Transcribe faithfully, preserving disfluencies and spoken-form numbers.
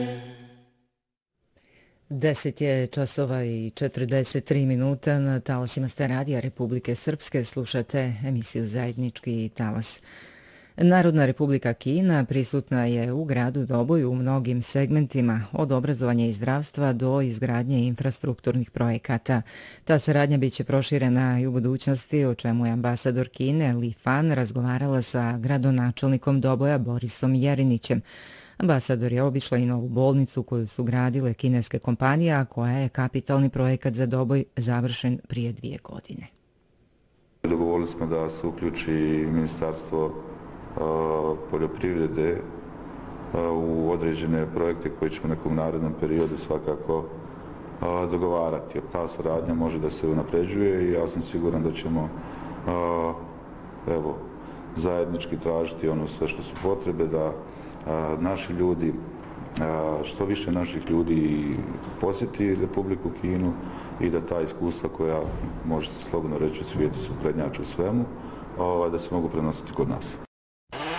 Deset je časova i četrdeset tri minuta na talasima Sta radija Republike Srpske. Slušate emisiju Zajednički talas. Narodna Republika Kina prisutna je u gradu Doboj u mnogim segmentima, od obrazovanja i zdravstva do izgradnje infrastrukturnih projekata. Ta saradnja biće proširena i u budućnosti, o čemu je ambasador Kine Li Fan razgovarala sa gradonačelnikom Doboja Borisom Jerinićem. Ambasador je obišla i novu bolnicu koju su gradile kineske kompanije, a koja je kapitalni projekat za Doboj završen prije dvije godine. Dogovorili smo da se uključi Ministarstvo poljoprivrede u određene projekte koje ćemo u nekom narednom periodu svakako dogovarati. Ta saradnja može da se unapređuje i ja sam siguran da ćemo evo, zajednički tražiti ono sve što su potrebe da naši ljudi, što više naših ljudi posjeti Republiku Kinu i da ta iskustva koja, može se slobodno reći u svijetu, su prednjače u svemu, da se mogu prenositi kod nas.